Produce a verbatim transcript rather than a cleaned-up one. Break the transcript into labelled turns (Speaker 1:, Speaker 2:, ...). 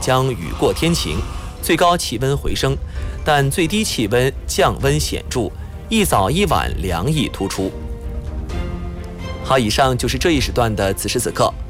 Speaker 1: 将雨过天晴，最高气温回升，但最低气温降温显著，一早一晚凉意突出。好，以上就是这一时段的此时此刻。